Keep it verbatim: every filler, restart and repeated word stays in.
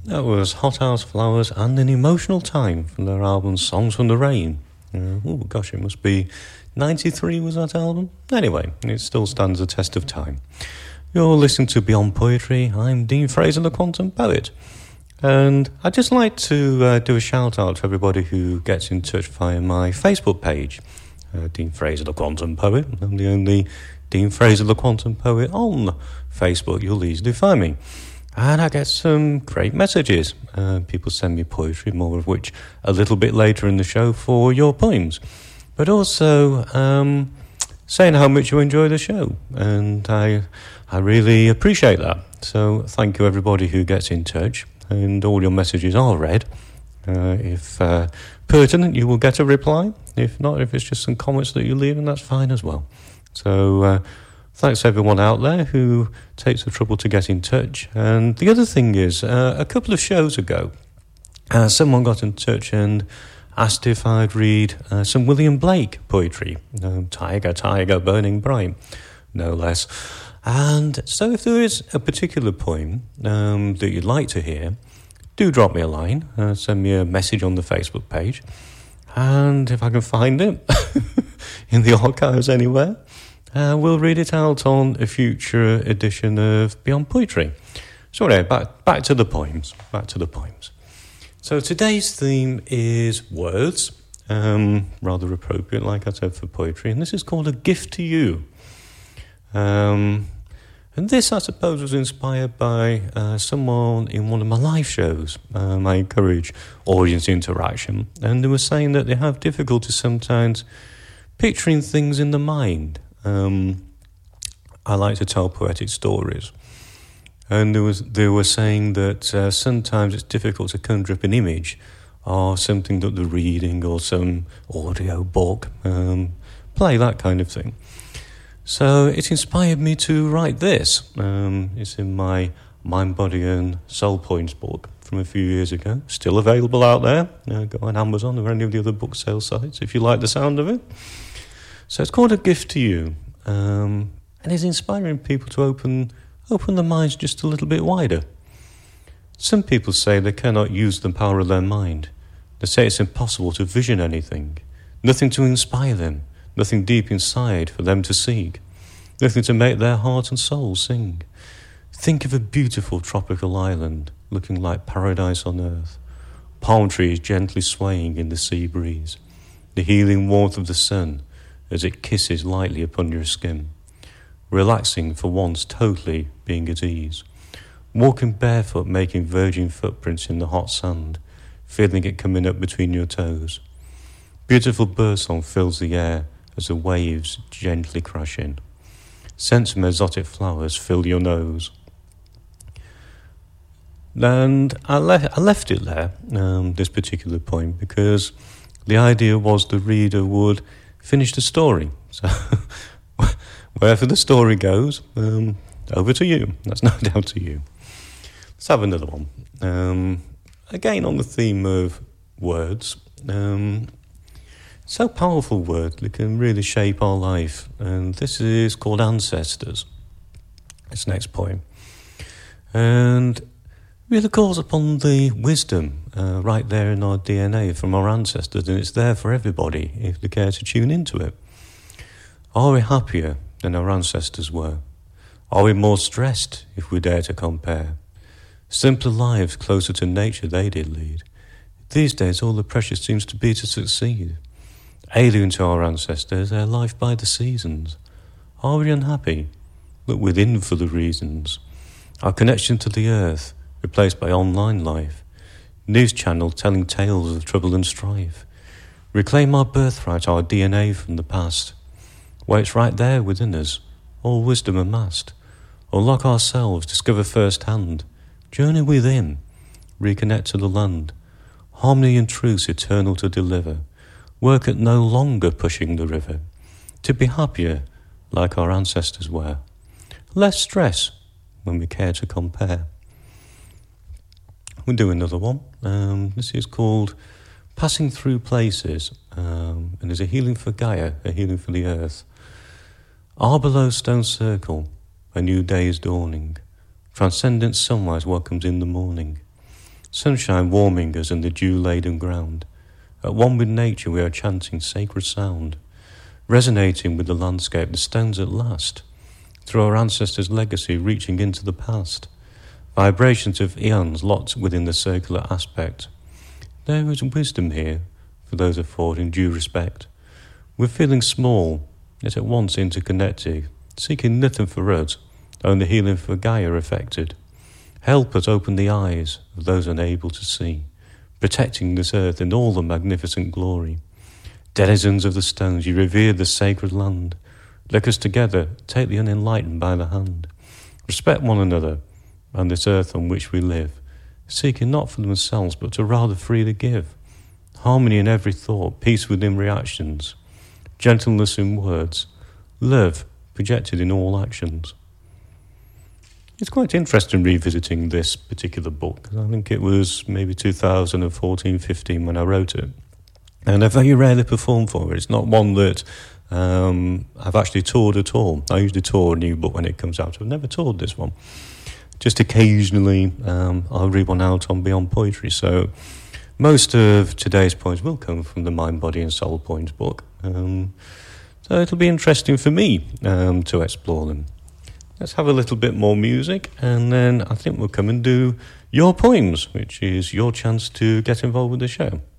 That was Hothouse Flowers and An Emotional Time from their album Songs from the Rain. Uh, oh gosh, it must be ninety-three was that album? Anyway, it still stands the test of time. You're listening to Beyond Poetry. I'm Dean Fraser, the Quantum Poet. And I'd just like to uh, do a shout out to everybody who gets in touch via my Facebook page. Uh, Dean Fraser, the Quantum Poet. I'm the only Dean Fraser, the Quantum Poet on Facebook. You'll easily find me. And I get some great messages. Uh, people send me poetry, more of which a little bit later in the show for your poems. But also um, saying how much you enjoy the show. And I I really appreciate that. So thank you everybody who gets in touch. And all your messages are read. Uh, if uh, pertinent, you will get a reply. If not, if it's just some comments that you leave, and that's fine as well. So uh, thanks everyone out there who takes the trouble to get in touch. And the other thing is, uh, a couple of shows ago, uh, someone got in touch and asked if I'd read uh, some William Blake poetry. Um, Tiger, Tiger, Burning Bright, no less. And so if there is a particular poem um, that you'd like to hear, do drop me a line, uh, send me a message on the Facebook page, and if I can find it in the archives anywhere, uh, we'll read it out on a future edition of Beyond Poetry. So anyway, back, back to the poems, back to the poems. So today's theme is words, um, rather appropriate, like I said, for poetry, and this is called A Gift to You. Um, and this, I suppose, was inspired by uh, someone in one of my live shows. Um, I encourage audience interaction, and they were saying that they have difficulty sometimes picturing things in the mind. Um, I like to tell poetic stories, and there was they were saying that uh, sometimes it's difficult to conjure up an image or something that they're reading or some audio book, um, play, that kind of thing. So it inspired me to write this. Um, it's in my Mind, Body and Soul Poems book from a few years ago. Still available out there. Uh, go on Amazon or any of the other book sale sites if you like the sound of it. So it's called A Gift to You. Um, and it's inspiring people to open, open their minds just a little bit wider. Some people say they cannot use the power of their mind. They say it's impossible to vision anything. Nothing to inspire them. Nothing deep inside for them to seek. Nothing to make their heart and soul sing. Think of a beautiful tropical island looking like paradise on earth. Palm trees gently swaying in the sea breeze. The healing warmth of the sun as it kisses lightly upon your skin. Relaxing for once, totally being at ease. Walking barefoot, making virgin footprints in the hot sand. Feeling it coming up between your toes. Beautiful birdsong fills the air as the waves gently crash in. Scents from exotic flowers fill your nose. And I, le- I left it there, um, this particular poem, because the idea was the reader would finish the story. So wherever the story goes, um, over to you. That's no doubt to you. Let's have another one. Um, again, on the theme of words. Um, So powerful word that can really shape our life. And this is called Ancestors. This next poem. And really calls upon the wisdom uh, right there in our D N A from our ancestors. And it's there for everybody if they care to tune into it. Are we happier than our ancestors were? Are we more stressed if we dare to compare? Simpler lives closer to nature they did lead. These days all the pressure seems to be to succeed. Alien to our ancestors, their life by the seasons. Are we unhappy? Look within for the reasons. Our connection to the earth, replaced by online life. News channel telling tales of trouble and strife. Reclaim our birthright, our D N A from the past. Where it's right there within us, all wisdom amassed. Unlock ourselves, discover firsthand. Journey within, reconnect to the land. Harmony and truth eternal to deliver. Work at no longer pushing the river. To be happier like our ancestors were. Less stress when we care to compare. We'll do another one. Um, this is called Passing Through Places. Um, and there's a healing for Gaia, a healing for the earth. Our below stone circle, a new day is dawning. Transcendent sunrise welcomes in the morning. sunshine warming us in the dew-laden ground. At one with nature we are chanting sacred sound, resonating with the landscape, the stones at last, through our ancestors' legacy reaching into the past. Vibrations of eons locked within the circular aspect. There is wisdom here, for those affording due respect. We're feeling small, yet at once interconnected, seeking nothing for us, only healing for Gaia affected. Help us open the eyes of those unable to see, protecting this earth in all the magnificent glory. Denizens of the stones, you revere the sacred land. Let us together take the unenlightened by the hand. Respect one another and this earth on which we live, seeking not for themselves but to rather freely give. Harmony in every thought, peace within reactions, gentleness in words, love projected in all actions. It's quite interesting revisiting this particular book. I think it was maybe two thousand fourteen fifteen when I wrote it. And I very rarely perform for it. It's not one that um, I've actually toured at all. I usually tour a new book when it comes out. I've never toured this one. Just occasionally um, I'll read one out on Beyond Poetry. So most of today's poems will come from the Mind, Body and Soul Poems book. Um, so it'll be interesting for me um, to explore them. Let's have a little bit more music, and then I think we'll come and do your poems, which is your chance to get involved with the show.